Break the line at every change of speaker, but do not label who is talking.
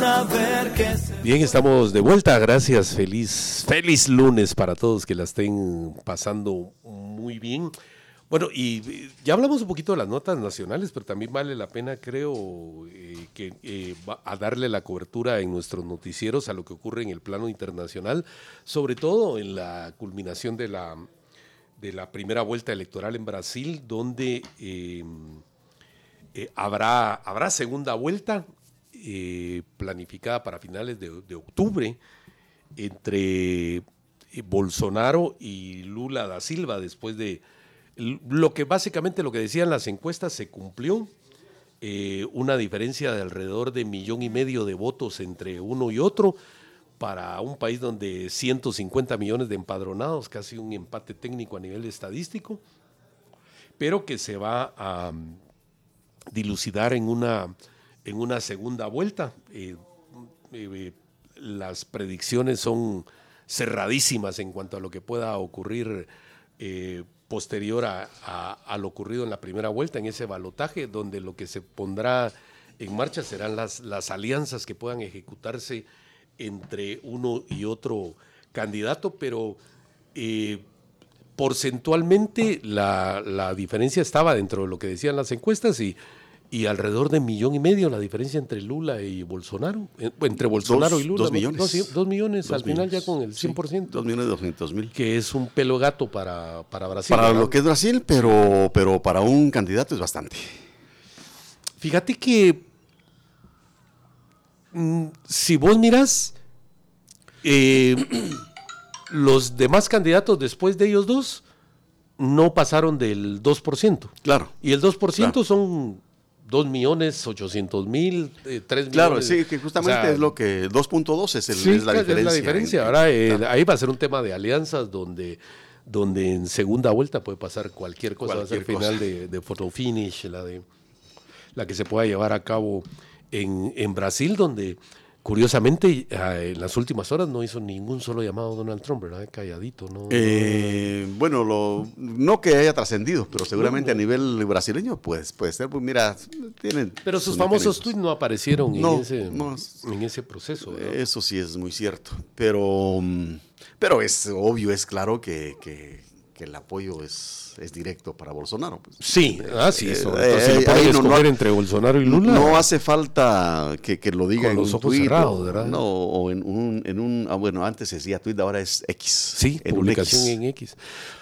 Bien, estamos de vuelta, gracias, feliz lunes para todos, que la estén pasando muy bien. Bueno, y ya hablamos un poquito de las notas nacionales, pero también vale la pena, creo, a darle la cobertura en nuestros noticieros a lo que ocurre en el plano internacional, sobre todo en la culminación de la primera vuelta electoral en Brasil, donde habrá segunda vuelta planificada para finales de octubre entre Bolsonaro y Lula da Silva, después de básicamente lo que decían las encuestas se cumplió, una diferencia de alrededor de 1,5 millones de votos entre uno y otro, para un país donde 150 millones de empadronados, casi un empate técnico a nivel estadístico, pero que se va a dilucidar en una segunda vuelta. Las predicciones son cerradísimas en cuanto a lo que pueda ocurrir posterior a lo ocurrido en la primera vuelta, en ese balotaje, donde lo que se pondrá en marcha serán las alianzas que puedan ejecutarse entre uno y otro candidato, pero porcentualmente la diferencia estaba dentro de lo que decían las encuestas, y alrededor de 1,5 millones la diferencia entre Lula y Bolsonaro, entre Bolsonaro y Lula.
2 millones.
2 millones
2
al final
millones.
Ya con el 100%.
2.200.000.
Que es un pelo gato para Brasil.
Para
¿verdad?
lo que es Brasil, pero para un candidato es bastante.
Fíjate que si vos mirás, los demás candidatos después de ellos dos no pasaron del 2%.
Claro.
Y el 2%
claro.
son 2,800,000, 3
claro,
millones.
sí, que justamente es lo que 2.2 es la diferencia.
Es la diferencia. Ahora, ahí va a ser un tema de alianzas donde en segunda vuelta puede pasar cualquier cosa. Va a ser final de photo finish, la que se pueda llevar a cabo en Brasil, donde curiosamente en las últimas horas no hizo ningún solo llamado a Donald Trump, ¿verdad? Calladito, ¿no?
Bueno, no que haya trascendido, pero seguramente a nivel brasileño puede ser, pues mira, tienen...
Pero sus famosos tweets no aparecieron en ese proceso, ¿verdad?
Eso sí es muy cierto, pero es obvio, es claro que el apoyo es directo para Bolsonaro. Pues.
Sí, sí. Si lo pueden escoger entre Bolsonaro y Lula.
No hace falta que lo diga
con
en
los
un
ojos
tweet,
cerrados, ¿verdad?
No, o bueno, antes se decía tweet, ahora es X.
Sí, publicación en X.